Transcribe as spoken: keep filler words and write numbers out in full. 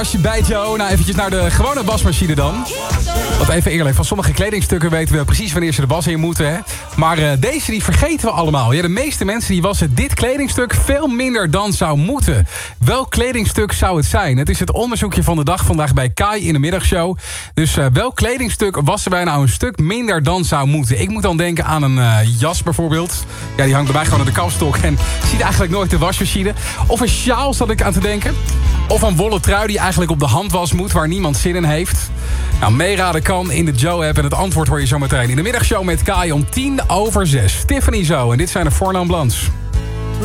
Als je bijt, Joe, nou eventjes naar de gewone wasmachine dan. Want even eerlijk, van sommige kledingstukken weten we precies wanneer ze de was in moeten. Hè? Maar uh, deze die vergeten we allemaal. Ja, de meeste mensen die wassen dit kledingstuk veel minder dan zou moeten. Welk kledingstuk zou het zijn? Het is het onderzoekje van de dag vandaag bij Kai in de middagshow. Dus uh, welk kledingstuk wassen wij nou een stuk minder dan zou moeten? Ik moet dan denken aan een uh, jas bijvoorbeeld. Ja, die hangt bij mij gewoon aan de kapstok en ziet eigenlijk nooit de wasmachine. Of een sjaal zat ik aan te denken. Of een wollen trui die eigenlijk op de handwas moet, waar niemand zin in heeft. Nou, meeraden kan in de Joe-app en het antwoord hoor je zo meteen in de middagshow met Kai om tien over zes. Tiffany zo en dit zijn de Four Non Blondes.